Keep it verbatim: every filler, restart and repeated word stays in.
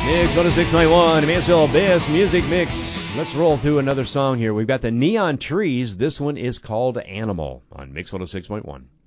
Mix one oh six point one, Mansell Best Music Mix. Let's roll through another song here. We've got the Neon Trees. This one is called Animal on Mix one oh six point one.